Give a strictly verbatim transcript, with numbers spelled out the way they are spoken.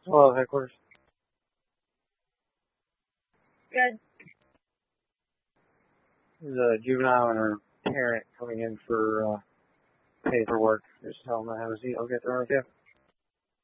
Hello, headquarters. Good. There's a juvenile and her parent coming in for uh, paperwork. Just tell them to have a seat. I'll get there. Okay.